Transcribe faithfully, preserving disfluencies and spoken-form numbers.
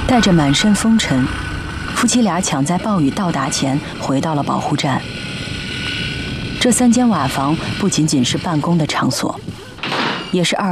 带着满身风尘，夫妻俩抢在暴雨到达前回到了保护站。这三间瓦房不仅仅是办公的场所，也是二